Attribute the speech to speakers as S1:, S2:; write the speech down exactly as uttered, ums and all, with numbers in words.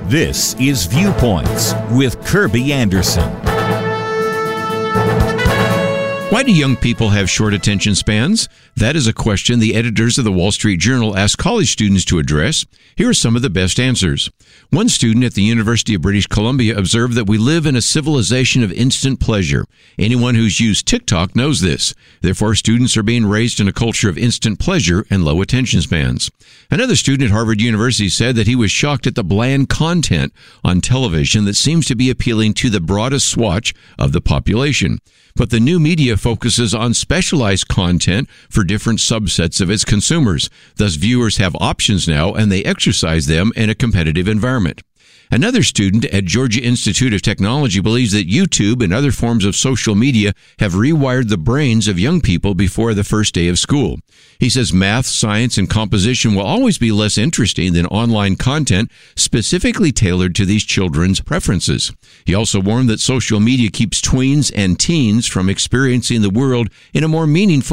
S1: This is Viewpoints with Kirby Anderson.
S2: Why do young people have short attention spans? That is a question the editors of the Wall Street Journal asked college students to address. Here are some of the best answers. One student at the University of British Columbia observed that we live in a civilization of instant pleasure. Anyone who's used TikTok knows this. Therefore, students are being raised in a culture of instant pleasure and low attention spans. Another student at Harvard University said that he was shocked at the bland content on television that seems to be appealing to the broadest swatch of the population. But the new media focuses on specialized content for different subsets of its consumers. Thus, viewers have options now, and they exercise them in a competitive environment. Another student at Georgia Institute of Technology believes that YouTube and other forms of social media have rewired the brains of young people before the first day of school. He says math, science, and composition will always be less interesting than online content specifically tailored to these children's preferences. He also warned that social media keeps tweens and teens from experiencing the world in a more meaningful